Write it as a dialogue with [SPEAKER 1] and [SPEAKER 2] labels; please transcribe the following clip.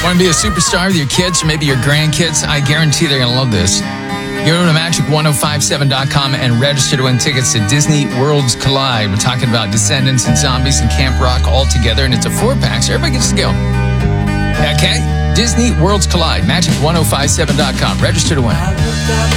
[SPEAKER 1] Want to be a superstar with your kids or maybe your grandkids? I guarantee they're going to love this. Go to magic1057.com and register to win tickets to Disney Worlds Collide. We're talking about Descendants and Zombies and Camp Rock all together, and it's a 4-pack, so everybody gets to go. Okay? Disney Worlds Collide, magic1057.com. Register to win.